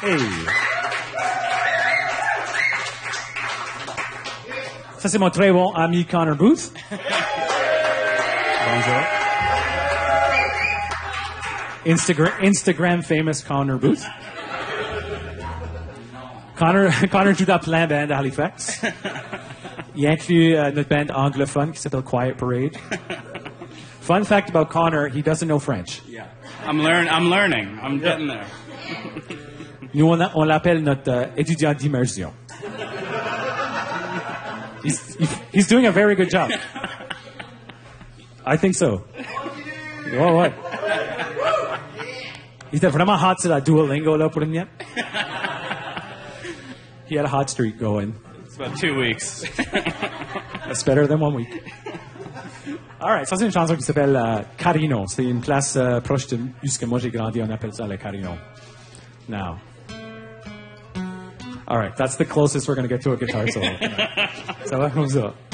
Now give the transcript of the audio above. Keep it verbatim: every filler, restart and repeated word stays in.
Hey. Ça, c'est mon très bon ami Connor Booth. Bonjour. Instagram, Instagram famous Connor Booth. Connor, Connor joue dans plein de bands à Halifax. Il inclut uh, notre band anglophone qui s'appelle Quiet Parade. Fun fact about Connor, he doesn't know French. Yeah, I'm learn. I'm learning. I'm getting there. Nous, on, a, on l'appelle notre uh, étudiant d'immersion. He's, he's doing a very good job. I think so. Oh, what? Il était vraiment hot sur la Duolingo là pour une minute. He had a hot streak going. It's about two weeks. That's better than one week. All right, ça c'est une chanson qui s'appelle uh, Carino. C'est une place uh, proche de où que moi j'ai grandi. On appelle ça le Carino. Now. All right, that's the closest we're going to get to a guitar solo. Ça va comme ça.